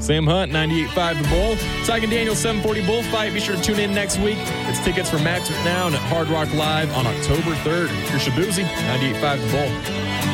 Sam Hunt, 98.5 The Bull. Tyke and Daniel, 740 Bullfight. Be sure to tune in next week. It's tickets for Max McNown at Hard Rock Live on October 3rd. Here's Shabuzi, 98.5 The Bull.